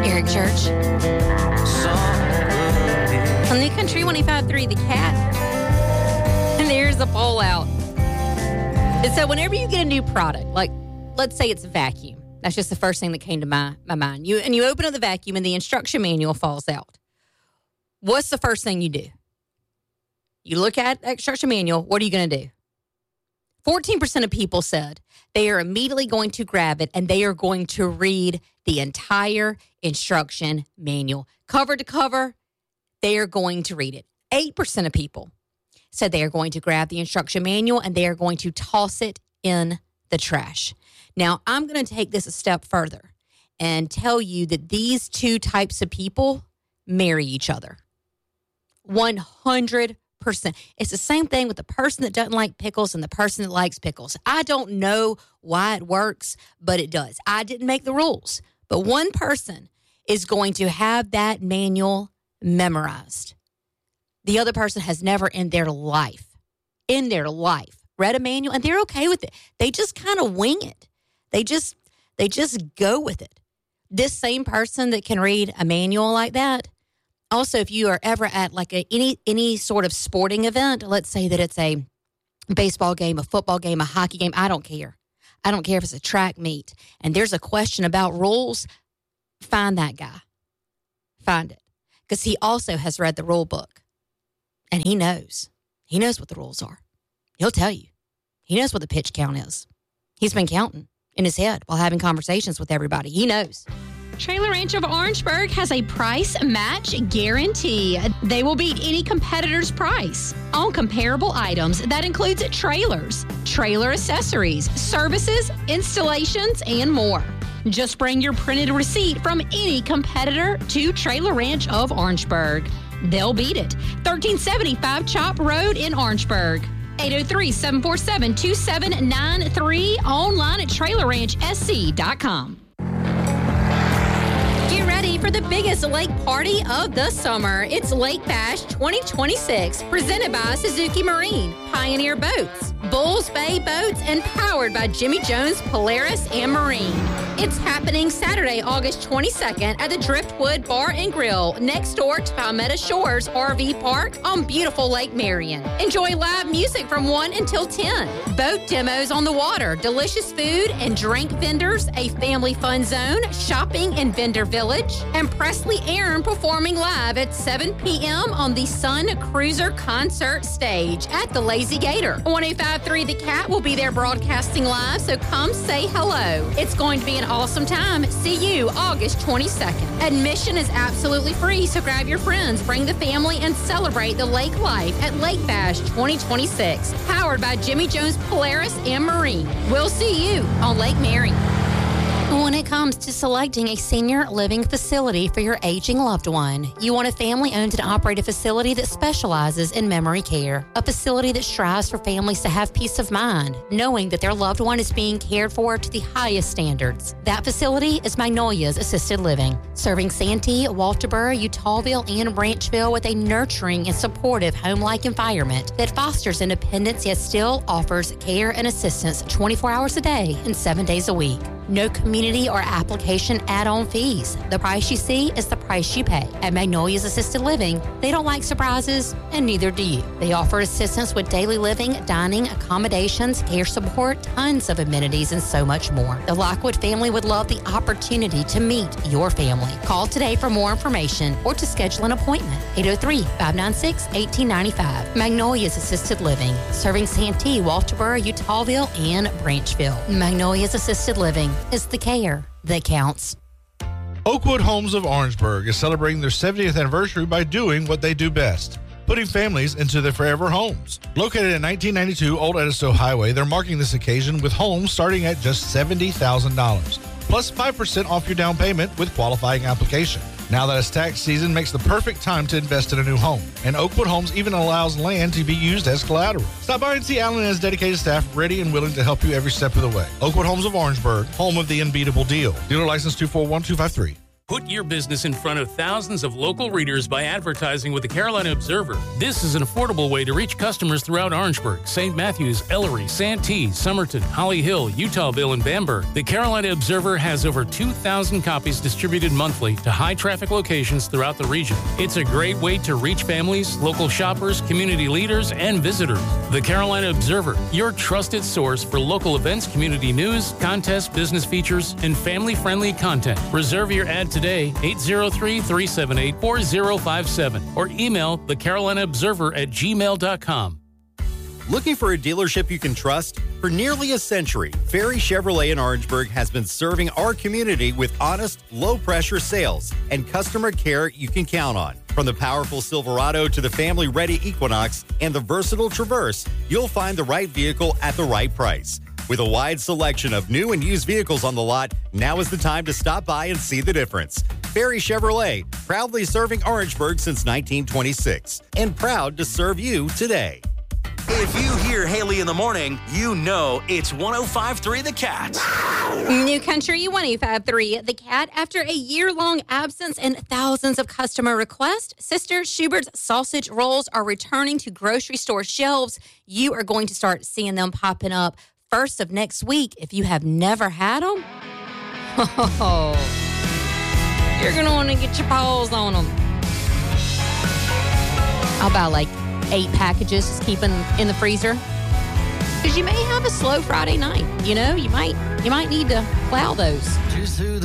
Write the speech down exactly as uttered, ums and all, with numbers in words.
Eric Church. On New Country one oh five point three, The Cat. And there's the poll out. And so whenever you get a new product, like let's say it's a vacuum. That's just the first thing that came to my, my mind. You And you open up the vacuum and the instruction manual falls out. What's the first thing you do? You look at the instruction manual. What are you going to do? fourteen percent of people said they are immediately going to grab it and they are going to read the entire instruction manual. Cover to cover, they are going to read it. eight percent of people said they are going to grab the instruction manual and they are going to toss it in the trash. Now, I'm going to take this a step further and tell you that these two types of people marry each other. one hundred percent. It's the same thing with the person that doesn't like pickles and the person that likes pickles. I don't know why it works, but it does. I didn't make the rules, but one person is going to have that manual memorized. The other person has never in their life, in their life, read a manual, and they're okay with it. They just kind of wing it. They just, they just go with it. This same person that can read a manual like that. Also, if you are ever at like a, any any sort of sporting event, let's say that it's a baseball game, a football game, a hockey game, I don't care. I don't care if it's a track meet, and there's a question about rules, find that guy. Find it. Because he also has read the rule book, and he knows. He knows what the rules are. He'll tell you. He knows what the pitch count is. He's been counting in his head while having conversations with everybody. He knows. Trailer Ranch of Orangeburg has a price match guarantee. They will beat any competitor's price on comparable items. That includes trailers, trailer accessories, services, installations, and more. Just bring your printed receipt from any competitor to Trailer Ranch of Orangeburg. They'll beat it. thirteen seventy-five Chop Road in Orangeburg. eight oh three, seven four seven, two seven nine three. Online at trailer ranch s c dot com. Get ready for the biggest lake party of the summer. It's Lake Bash twenty twenty-six, presented by Suzuki Marine, Pioneer Boats, Bulls Bay Boats, and powered by Jimmy Jones Polaris and Marine. It's happening Saturday, August twenty-second at the Driftwood Bar and Grill next door to Palmetto Shores R V Park on beautiful Lake Marion. Enjoy live music from one until ten. Boat demos on the water, delicious food and drink vendors, a family fun zone, shopping and vendor village, and Presley Aaron performing live at seven p.m. on the Sun Cruiser concert stage at the Lazy Gator. one oh five point three The Cat will be there broadcasting live, so come say hello. It's going to be an awesome time. See you August twenty-second. Admission is absolutely free, so grab your friends, bring the family, and celebrate the lake life at Lake Bash twenty twenty-six, powered by Jimmy Jones Polaris and Marine. We'll see you on Lake Marion. When it comes to selecting a senior living facility for your aging loved one, you want a family-owned and operated facility that specializes in memory care. A facility that strives for families to have peace of mind, knowing that their loved one is being cared for to the highest standards. That facility is Magnolia's Assisted Living, serving Santee, Walterboro, Utahville, and Branchville with a nurturing and supportive home-like environment that fosters independence yet still offers care and assistance twenty-four hours a day and seven days a week. No community or application add-on fees. The price you see is the price you pay. At Magnolia's Assisted Living, they don't like surprises, and neither do you. They offer assistance with daily living, dining, accommodations, care support, tons of amenities, and so much more. The Lockwood family would love the opportunity to meet your family. Call today for more information or to schedule an appointment. eight oh three, five nine six, one eight nine five. Magnolia's Assisted Living, serving Santee, Walterboro, Utahville, and Branchville. Magnolia's Assisted Living is the care that counts. Oakwood Homes of Orangeburg is celebrating their seventieth anniversary by doing what they do best, putting families into their forever homes. Located at nineteen ninety-two Old Edisto Highway, they're marking this occasion with homes starting at just seventy thousand dollars, plus five percent off your down payment with qualifying application. Now that it's tax season makes the perfect time to invest in a new home, and Oakwood Homes even allows land to be used as collateral. Stop by and see Alan and his dedicated staff ready and willing to help you every step of the way. Oakwood Homes of Orangeburg, home of the unbeatable deal. Dealer license two four one two five three. Put your business in front of thousands of local readers by advertising with the Carolina Observer. This is an affordable way to reach customers throughout Orangeburg, Saint Matthews, Ellery, Santee, Somerton, Holly Hill, Utahville, and Bamberg. The Carolina Observer has over two thousand copies distributed monthly to high-traffic locations throughout the region. It's a great way to reach families, local shoppers, community leaders, and visitors. The Carolina Observer, your trusted source for local events, community news, contests, business features, and family-friendly content. Reserve your ad today, eight zero three, three seven eight, four zero five seven, or email the Carolina Observer at gmail dot com. Looking for a dealership you can trust? For nearly a century, Ferry Chevrolet in Orangeburg has been serving our community with honest, low-pressure sales and customer care you can count on. From the powerful Silverado to the family-ready Equinox and the versatile Traverse, you'll find the right vehicle at the right price. With a wide selection of new and used vehicles on the lot, now is the time to stop by and see the difference. Ferry Chevrolet, proudly serving Orangeburg since nineteen twenty-six, and proud to serve you today. If you hear Haley in the morning, you know it's one oh five point three The Cat. New Country one oh five point three The Cat. After a year-long absence and thousands of customer requests, Sister Schubert's sausage rolls are returning to grocery store shelves. You are going to start seeing them popping up first of next week. If you have never had them, oh, you're going to want to get your paws on them. I'll buy like eight packages, just keep them in the freezer. Because you may have a slow Friday night. You know, you might you might need to plow those.